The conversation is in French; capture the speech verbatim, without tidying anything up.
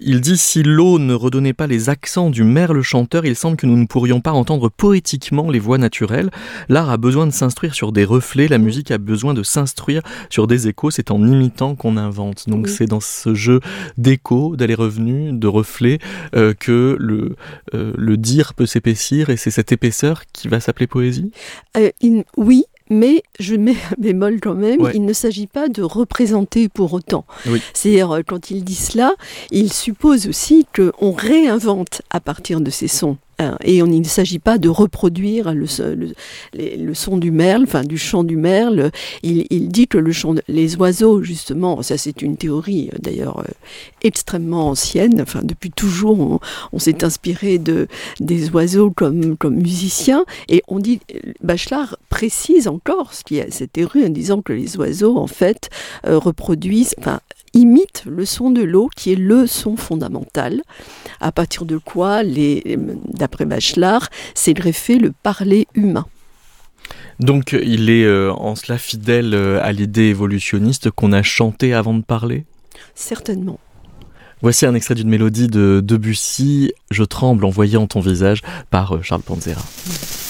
Il dit « Si l'eau ne redonnait pas les accents du merle chanteur, il semble que nous ne pourrions pas entendre poétiquement les voix naturelles. L'art a besoin de s'instruire sur des reflets, la musique a besoin de s'instruire sur des échos. C'est en imitant qu'on invente. » Donc oui. C'est dans ce jeu d'échos, d'aller-revenu, de reflets, euh, que le, euh, le dire peut s'épaissir, et c'est cette épaisseur qui va s'appeler poésie ? euh, in, Oui. Mais je mets un bémol quand même, ouais. Il ne s'agit pas de représenter pour autant. Oui. C'est-à-dire, quand il dit cela, il suppose aussi qu'on réinvente à partir de ces sons. Et il ne s'agit pas de reproduire le, le, le son du merle, enfin du chant du merle. Il, il dit que le chant, les oiseaux, justement, ça c'est une théorie d'ailleurs euh, extrêmement ancienne. Enfin, depuis toujours, on, on s'est inspiré de, des oiseaux comme, comme musiciens. Et on dit, Bachelard précise encore ce qui est cette théorie en disant que les oiseaux, en fait, euh, reproduisent, enfin, imite le son de l'eau, qui est le son fondamental, à partir de quoi, les, d'après Bachelard, s'est greffé le parler humain. Donc il est euh, en cela fidèle euh, à l'idée évolutionniste qu'on a chanté avant de parler ? Certainement. Voici un extrait d'une mélodie de Debussy, « Je tremble en voyant ton visage » par euh, Charles Panzera.